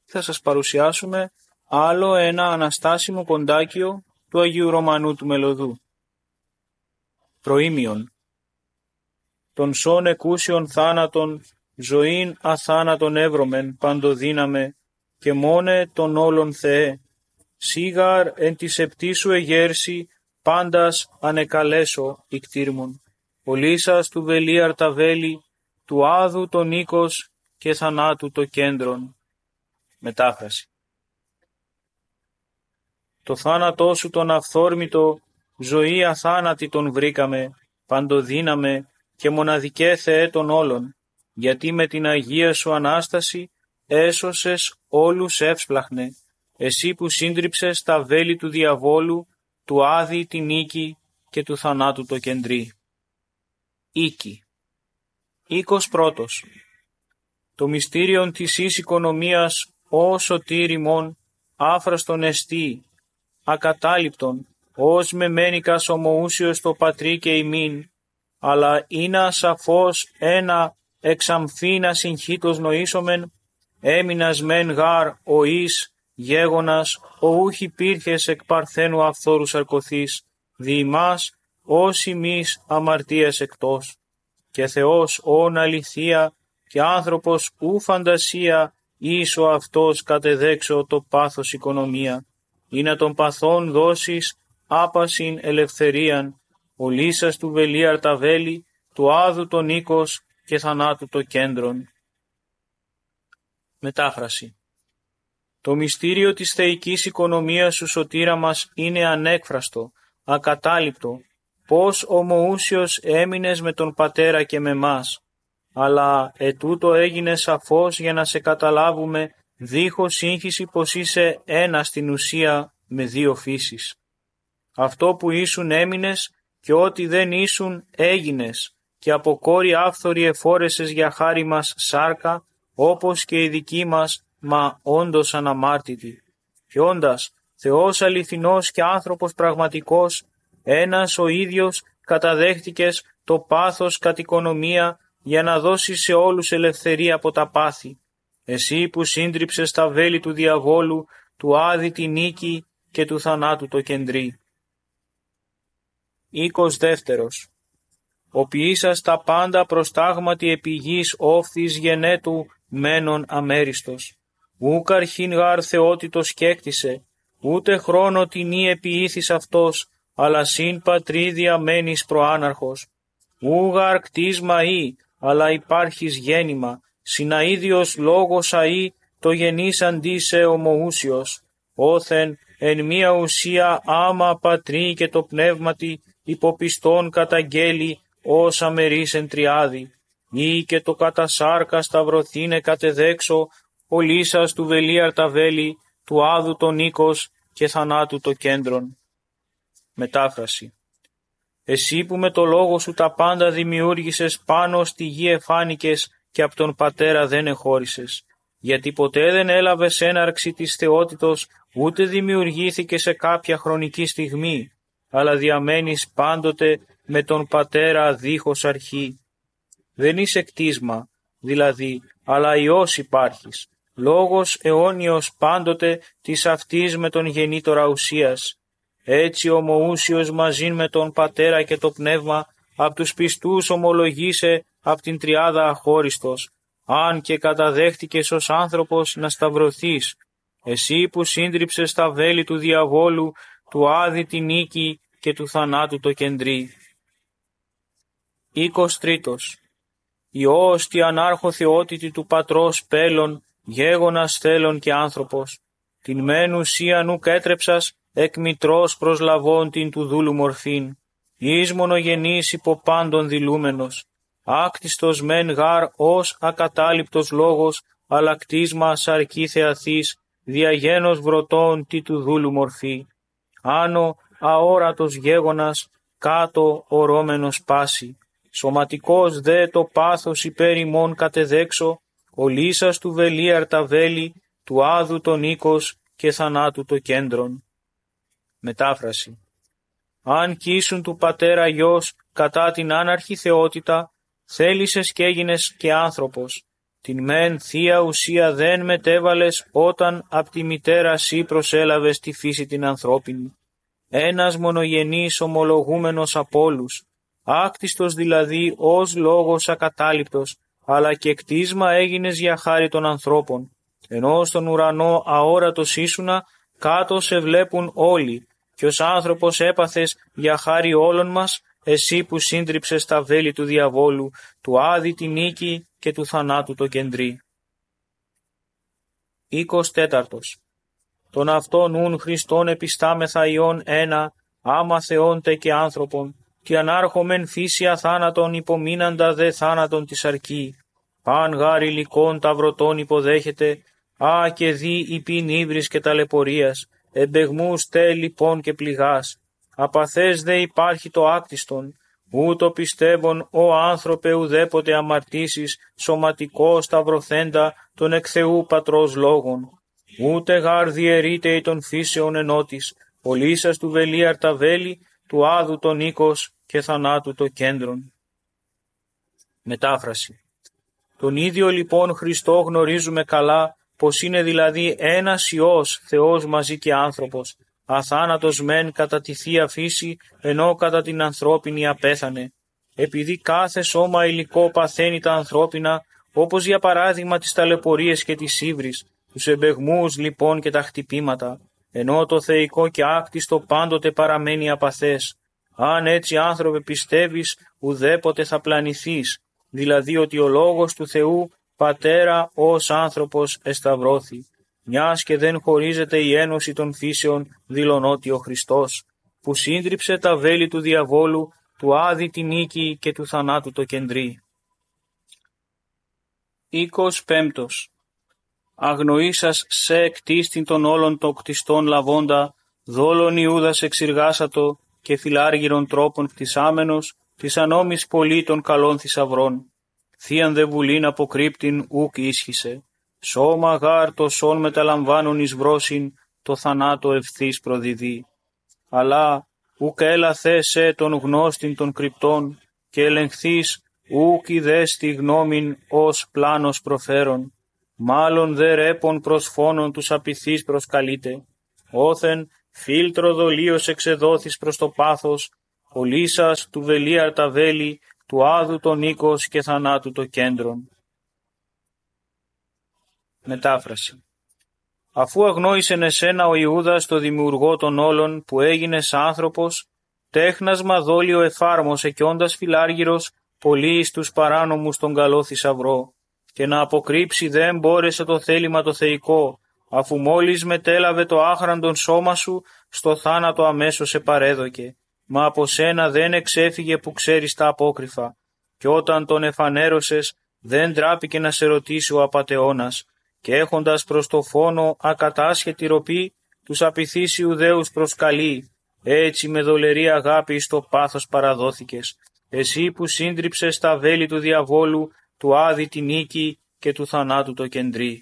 θα σας παρουσιάσουμε άλλο ένα αναστάσιμο κοντάκιο του Αγίου Ρωμανού του Μελωδού. Προήμιον. Τον σών εκούσιον θάνατον, ζωήν αθάνατον εύρωμεν παντοδύναμε, και μόνε τον όλων Θεέ. Σίγαρ εν της επτήσου εγέρση, πάντας ανεκαλέσω ικτήρμον. Ολίσας του βελίαρ τα βέλη, του άδου τον οίκος και θανάτου το κέντρον. Μετάφραση. Το θάνατό σου τον αυθόρμητο, ζωή αθάνατη τον βρήκαμε, παντοδύναμε και μοναδικέ Θεέ των όλων, γιατί με την Αγία σου Ανάσταση έσωσες όλους εύσπλαχνε, εσύ που σύντριψες τα βέλη του διαβόλου, του άδη την νίκη και του θανάτου το κεντρί. Οίκη. Οίκος πρώτος. Το μυστήριον της εις οικονομίας, ο σωτήρ ημών, άφραστον εστί, ακατάληπτον, ως με μένικας ομοούσιος το πατρί και ημίν, αλλά είναι σαφώς ένα εξαμφίνα συγχύτως νοήσομεν, έμεινας μεν γάρ ο εις γέγονας, ο ούχ υπήρχες εκ παρθένου αυθόρου σαρκωθείς, δι' ημάς ως ημείς αμαρτίας εκτός, και Θεός όν αληθεία και άνθρωπος ου φαντασία, ίσο αυτός κατεδέξω το πάθος οικονομία, ή να των παθών δώσεις άπασιν ελευθερίαν, ο λύσας του βελίαρ τα βέλη, του άδου τον οίκος και θανάτου το κέντρον. Μετάφραση. Το μυστήριο της θεϊκής οικονομίας σου σωτήρα μας είναι ανέκφραστο, ακατάληπτο, πως ομοούσιος έμεινες με τον Πατέρα και με μας, αλλά ετούτο έγινε σαφώς για να σε καταλάβουμε δίχως σύγχυση πως είσαι ένα στην ουσία με δύο φύσεις. Αυτό που ήσουν έμεινες και ό,τι δεν ήσουν έγινες, και από κόρη άφθορη εφόρεσες για χάρη μας σάρκα, όπως και η δική μας, μα όντως αναμάρτητη. Και όντας Θεός αληθινός και άνθρωπος πραγματικός, ένας ο ίδιος καταδέχτηκες το πάθος κατ' οικονομία για να δώσεις σε όλους ελευθερία από τα πάθη. Εσύ που σύντριψες τα βέλη του διαβόλου, του άδη τη νίκη και του θανάτου το κεντρί. Οίκος δεύτερος. Ο ποιήσας τα πάντα προστάγματι επί γης όφθης γενέτου μένον αμέριστος. Ούκ αρχήν γάρ θεότητος κέκτησε, ούτε χρόνο τινή επιήθης αυτός, αλλά συν πατρί διαμένεις προάναρχος. Ου γάρ κτίσμα ή, αλλά υπάρχεις γέννημα, συναίδιος λόγος αεί, το γενής αντίσε ομοούσιος. Όθεν εν μία ουσία άμα πατρί και το πνεύματι, υποπιστών καταγγέλει, ως αμερής εν τριάδη. Ή και το κατά σάρκα σταυρωθήνε κατεδέξω, ο λύσας του βελίαρ τα βέλη, του άδου τον οίκος και θανάτου το κέντρον. Μετάφραση. Εσύ που με το λόγο σου τα πάντα δημιούργησες, πάνω στη γη εφάνηκες και από τον Πατέρα δεν εχώρισες. Γιατί ποτέ δεν έλαβες έναρξη της θεότητος, ούτε δημιουργήθηκε σε κάποια χρονική στιγμή, αλλά διαμένεις πάντοτε με τον Πατέρα δίχως αρχή. Δεν είσαι κτίσμα, δηλαδή, αλλά Υιός υπάρχεις, λόγος αιώνιος πάντοτε της αυτής με τον γεννήτορα ουσίας. Έτσι ομοούσιος μαζίν με τον Πατέρα και το Πνεύμα, απ' τους πιστούς ομολογείσαι απ' την τριάδα αχώριστος, αν και καταδέχτηκες ως άνθρωπος να σταυρωθείς, εσύ που σύντριψες τα βέλη του διαβόλου, του άδη τη νίκη και του θανάτου το κεντρί. Οίκος τρίτος. Υιός τη ανάρχο θεότητη του Πατρός πέλων, γέγονας θέλων και άνθρωπος. Την μεν ουσίαν ουκ έτρεψας, εκ μητρός προσλαβών την του δούλου μορφήν. Εις μονογενής υπό πάντων δηλούμενος. Άκτιστος μεν γάρ ως ακατάληπτος λόγος, αλλά κτίσμα σαρκή θεαθής, διαγένος βρωτών τι του δούλου μορφή. Άνω αόρατος γέγονας, κάτω ορώμενος πάση. Σωματικός δε το πάθος υπέρ ημών κατεδέξω, ο λύσας του βελίαρ τα βέλη, του άδου τον οίκος και θανάτου το κέντρον. Μετάφραση. Αν κοίσουν του Πατέρα Υιός κατά την άναρχη θεότητα, θέλησες και έγινες και άνθρωπος. Την μεν θεία ουσία δεν μετέβαλες όταν απ' τη μητέρα σύ προσέλαβες τη φύση την ανθρώπινη. Ένας μονογενής ομολογούμενος από όλους, άκτιστος δηλαδή ως λόγος ακατάληπτος, αλλά και κτίσμα έγινες για χάρη των ανθρώπων. Ενώ στον ουρανό αόρατος ήσουνα, κάτω σε βλέπουν όλοι, και ως άνθρωπος έπαθες για χάρη όλων μας, εσύ που σύντριψες τα βέλη του διαβόλου, του άδη τη νίκη και του θανάτου το κεντρί. 24. Τον αυτόν ουν Χριστόν επιστάμεθα ιών ένα, άμα θεόντε και άνθρωπον, τι ανάρχομεν φύση αθάνατον υπομείναντα δε θάνατον της αρκή. Παν γάρ υλικών ταυρωτών υποδέχεται, α και δι υπήν ύβρις και ταλαιπωρίας, εμπεγμούς τε λοιπόν και πληγάς. Απαθές δε υπάρχει το άκτιστον, ούτω πιστεύων ο άνθρωπε ουδέποτε αμαρτήσεις σωματικό σταυρωθέντα τον εκ Θεού Πατρός λόγων. Ούτε γάρ διαιρείται ει των φύσεων ενότης, πολύσας του βελίαρ τα βέλη, του άδου τον οίκος και θανάτου το κέντρον. Μετάφραση. Τον ίδιο λοιπόν Χριστό γνωρίζουμε καλά, πως είναι δηλαδή ένας Υιός, Θεός μαζί και άνθρωπος, αθάνατος μεν κατά τη Θεία Φύση, ενώ κατά την ανθρώπινη απέθανε. Επειδή κάθε σώμα υλικό παθαίνει τα ανθρώπινα, όπως για παράδειγμα τις ταλαιπωρίες και τις ύβρις, τους εμπεγμούς λοιπόν και τα χτυπήματα, ενώ το θεϊκό και άκτιστο πάντοτε παραμένει απαθές. Αν έτσι άνθρωπε πιστεύεις, ουδέποτε θα πλανηθείς, δηλαδή ότι ο Λόγος του Θεού Πατέρα ως άνθρωπος εσταυρώθη, μιας και δεν χωρίζεται η ένωση των φύσεων δηλωνότι ο Χριστός, που σύντριψε τα βέλη του διαβόλου, του άδη τη νίκη και του θανάτου το κεντρί. 25. Αγνοήσας σε εκτίστην των όλων των κτιστών λαβώντα, δόλων Ιούδας εξηργάσατο και φιλάργυρων τρόπων κτισάμενος, της ανόμης πολύ των καλών θησαυρών. Θείαν δε βουλήν αποκρύπτην ουκ ίσχυσε, σώμα γάρ το σών μεταλαμβάνουν εις βρόσιν, το θανάτο ευθύς προδιδεί. Αλλά ουκ έλαθε σε τον γνώστην των κρυπτών, και ελεγχθείς ουκ ιδές τη γνώμην ως πλάνος προφέρον. Μάλλον δε ρέπον προς φόνον τους απειθείς προσκαλείται. Όθεν φίλτρο δολίος εξεδόθης προς το πάθος, ολίσας του βελίαρ τα βέλη, του άδου τον οίκος και θανάτου το κέντρον. Μετάφραση. Αφού αγνόησεν εσένα ο Ιούδας το δημιουργό των όλων που έγινες άνθρωπος, τέχνασμα δόλιο εφάρμοσε κι όντας φιλάργυρος πολύ εις τους παράνομους τον καλό θησαυρό, και να αποκρύψει δεν μπόρεσε το θέλημα το θεϊκό, αφού μόλις μετέλαβε το άχραντον σώμα σου, στο θάνατο αμέσως σε παρέδοκε, μα από σένα δεν εξέφυγε που ξέρεις τα απόκρυφα, και όταν τον εφανέρωσες δεν τράπηκε να σε ρωτήσει ο απατεώνας, και έχοντας προς το φόνο ακατάσχετη ροπή, τους απειθείς Ιουδαίους προσκαλεί, έτσι με δολερή αγάπη στο πάθος παραδόθηκες, εσύ που σύντριψες τα βέλη του διαβόλου, του άδη τη νίκη και του θανάτου το κεντρί.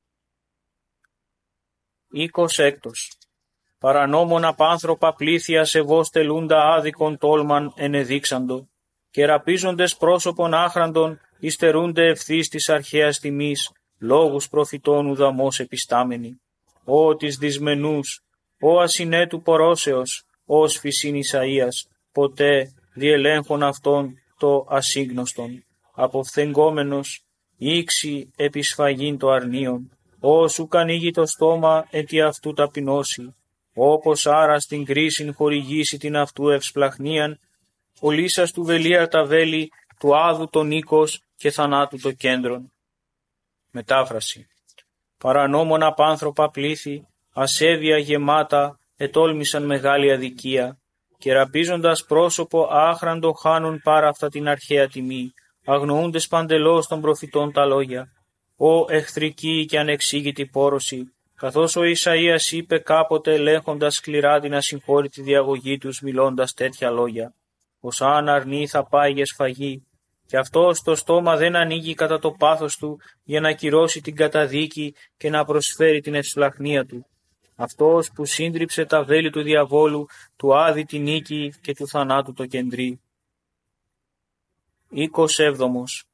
26. Παρανόμων απάνθρωπα πλήθεια σεβώς τελούντα άδικον τόλμαν ενεδείξαντο, και ραπίζοντες πρόσωπον άχραντον υστερούνται ευθύς της αρχαίας τιμής, λόγους προφητών ουδαμός επιστάμενοι. Ω της δυσμενούς, ω ασυνέτου πορώσεως, ως φυσίν Ισαΐας, ποτέ διελέγχον αυτόν το ασύγνωστον, αποφθεγγόμενος, ήξη επισφαγήν το αρνίον, όσου ανοίγει το στόμα ετι αυτού ταπεινώσει, όπως άρα στην κρίσιν χορηγήσει την αυτού ευσπλαχνίαν, ολίσας του βελίαρ τα βέλη, του άδου τον οίκος και θανάτου το κέντρον. Μετάφραση. Παρανόμων απάνθρωπα πλήθη, ασέβεια γεμάτα, ετόλμησαν μεγάλη αδικία, και ραπίζοντας πρόσωπο άχραντο χάνουν πάρα αυτά την αρχαία τιμή, αγνοούντες παντελώς των προφητών τα λόγια. Ω εχθρική και ανεξήγητη πόρωση, καθώς ο Ισαΐας είπε κάποτε ελέγχοντας σκληρά την ασυγχώρητη διαγωγή τους μιλώντας τέτοια λόγια, πως αν αρνεί θα πάει για σφαγή, και αυτός το στόμα δεν ανοίγει κατά το πάθος του για να κυρώσει την καταδίκη και να προσφέρει την ευσπλαχνία του. Αυτός που σύντριψε τα βέλη του διαβόλου, του άδη τη νίκη και του θανάτου το κεντρί. 27.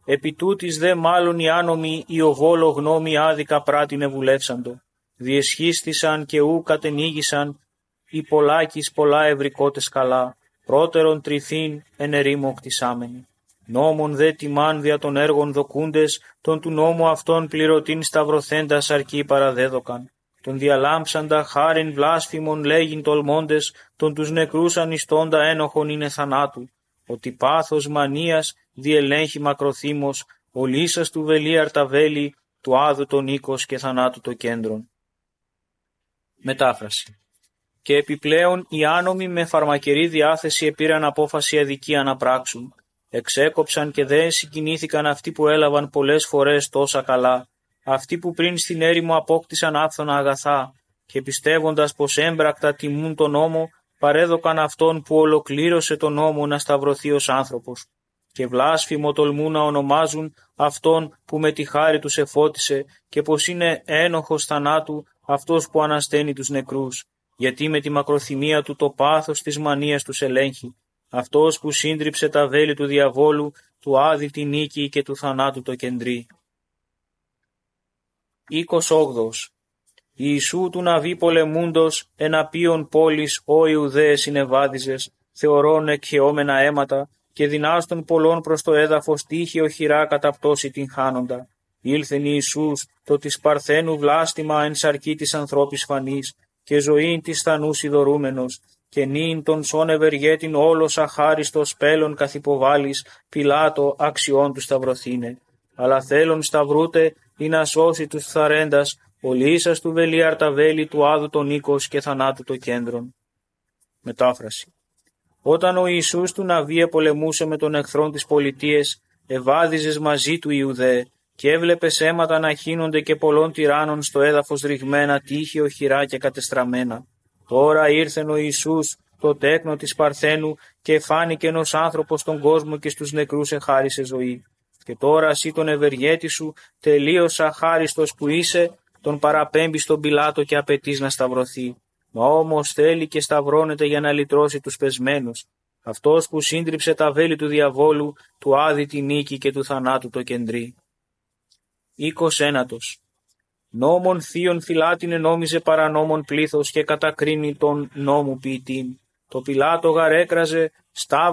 Επί τούτης δε μάλλον οι άνομοι οι οβόλο γνώμη άδικα πράτηνε βουλεύσαντο. Διεσχίστησαν και ου κατενήγησαν οι πολλάκις πολλά ευρικότες καλά, πρώτερον τριθήν εν ερήμο κτισάμενοι. Νόμον δε τιμάν δια των έργων δοκούντες, τον του νόμου αυτών πληρωτήν σταυρωθέντα αρκεί παραδέδοκαν. Τον διαλάμψαντα χάριν βλάσφημον λέγειν τολμώντες, τον τους νεκρούς ανιστώντα ένοχον είναι θανάτου. Ότι πάθος μανίας διελέγχει μακροθύμος, ο λύσας του βελίαρ τα βέλη, του άδου τον οίκος και θανάτου το κέντρον. Μετάφραση. Και επιπλέον οι άνομοι με φαρμακερή διάθεση επήραν απόφαση αδικία να πράξουν. Εξέκοψαν και δεν συγκινήθηκαν αυτοί που έλαβαν πολλές φορές τόσα καλά, αυτοί που πριν στην έρημο απόκτησαν άφθονα αγαθά και πιστεύοντας πως έμπρακτα τιμούν τον νόμο, παρέδωκαν αυτόν που ολοκλήρωσε τον νόμο να σταυρωθεί ως άνθρωπος και βλάσφημο τολμούν να ονομάζουν αυτόν που με τη χάρη τους εφώτισε και πως είναι ένοχος θανάτου αυτός που ανασταίνει τους νεκρούς, γιατί με τη μακροθυμία του το πάθος της μανίας τους ελέγχει, αυτός που σύντριψε τα βέλη του διαβόλου, του άδη τη νίκη και του θανάτου το κεντρί. 28. Ιησού του ναβί πολεμούντος εναπίον πόλης ο Ιουδαίες συνεβάδιζες, θεωρών εκχαιόμενα αίματα και δυνάστων πολλών προς το έδαφος τύχη οχυρά κατά πτώση την χάνοντα. Ήλθεν Ιησούς το της παρθένου βλάστημα εν σαρκή της ανθρώπης φανής και ζωήν της θανούς ειδωρούμενος και νυν τον σον ευεργέτην όλος αχάριστος πέλων καθυποβάλλεις Πιλάτο αξιών του σταυρωθήνε. Αλλά θέλον σταυρούτε ή να σώσει τους φθαρέντας, ο λύσας του βελίαρ τα βέλη του άδου τον οίκος και θανάτου το κέντρον. Μετάφραση. Όταν ο Ιησούς του ναβί επολεμούσε με τον εχθρόν της πολιτείας, ευάδιζες μαζί του Ιουδαίε και έβλεπες αίματα να χύνονται και πολλών τυράννων στο έδαφος ρηγμένα, τείχη οχυρά και κατεστραμμένα. Τώρα ήρθεν ο Ιησούς, το τέκνο της Παρθένου, και φάνηκε ενός άνθρωπος στον κόσμο και στους νεκρούς εχάρισε ζωή. Και τώρα εσύ τον ευεργέτη σου, τελείως αχάριστος που είσαι, τον παραπέμπει στον Πιλάτο και απαιτείς να σταυρωθεί. Μα όμως θέλει και σταυρώνεται για να λυτρώσει τους πεσμένους. Αυτός που σύντριψε τα βέλη του διαβόλου, του άδει τη νίκη και του θανάτου το κεντρί. 29. Νόμων θείων φυλάτινε νόμιζε παρανόμων πλήθος και κατακρίνει τον νόμου ποιητήν. Το Πιλάτο γαρέκραζε,